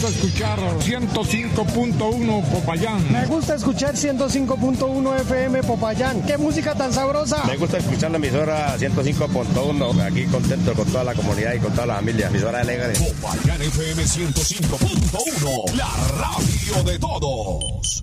Escuchar 105.1 Popayán. Me gusta escuchar 105.1 FM Popayán. ¡Qué música tan sabrosa! Me gusta escuchar la emisora 105.1. Aquí contento con toda la comunidad y con toda la familia. Emisora alegre. Popayán FM 105.1. La radio de todos.